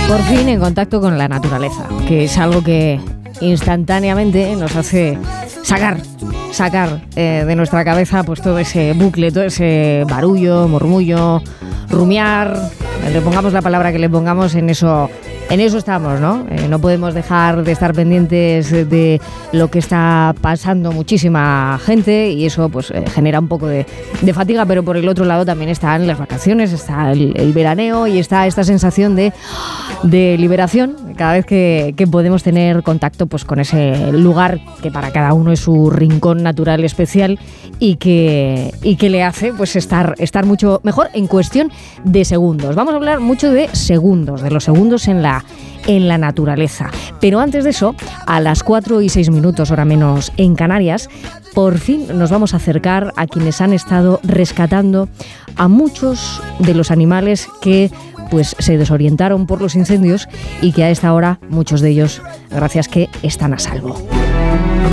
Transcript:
Por fin en contacto con la naturaleza, que es algo que instantáneamente nos hace sacar de nuestra cabeza pues todo ese bucle, todo ese barullo, murmullo, rumiar, le pongamos la palabra que le pongamos, en eso estamos, ¿no? No podemos dejar de estar pendientes de lo que está pasando muchísima gente y eso pues genera un poco de fatiga, pero por el otro lado también están las vacaciones, está el veraneo y está esta sensación de liberación cada vez que podemos tener contacto pues con ese lugar que para cada uno es su rincón natural especial y que le hace pues estar mucho mejor en cuestión de segundos. Vamos a hablar mucho de segundos, de los segundos en la naturaleza. Pero antes de eso, a las 4:06, hora menos en Canarias, por fin nos vamos a acercar a quienes han estado rescatando a muchos de los animales que pues se desorientaron por los incendios y que a esta hora muchos de ellos, gracias que están a salvo.